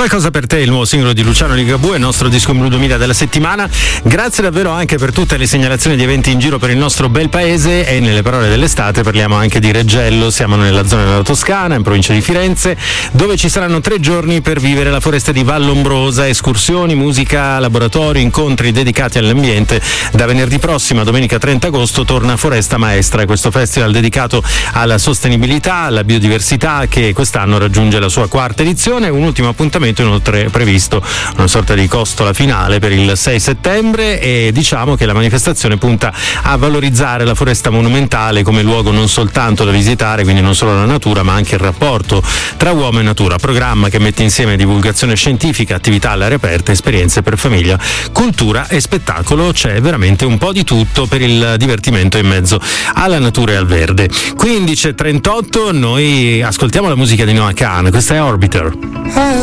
Qualcosa per te, il nuovo singolo di Luciano Ligabue, il nostro disco blu 2000 della settimana. Grazie davvero anche per tutte le segnalazioni di eventi in giro per il nostro bel paese, e nelle parole dell'estate parliamo anche di Reggello. Siamo nella zona della Toscana, in provincia di Firenze, dove ci saranno 3 giorni per vivere la foresta di Vallombrosa, escursioni, musica, laboratori, incontri dedicati all'ambiente. Da venerdì prossimo a domenica 30 agosto torna Foresta Maestra, questo festival dedicato alla sostenibilità, alla biodiversità, che quest'anno raggiunge la sua 4ª edizione. Un ultimo appuntamento inoltre previsto, una sorta di costola finale per il 6 settembre, e diciamo che la manifestazione punta a valorizzare la foresta monumentale come luogo non soltanto da visitare, quindi non solo la natura, ma anche il rapporto tra uomo e natura. Programma che mette insieme divulgazione scientifica, attività all'aria aperta, esperienze per famiglia, cultura e spettacolo. C'è veramente un po' di tutto per il divertimento in mezzo alla natura e al verde. 15:38, noi ascoltiamo la musica di Noah Kahan, questa è Orbiter.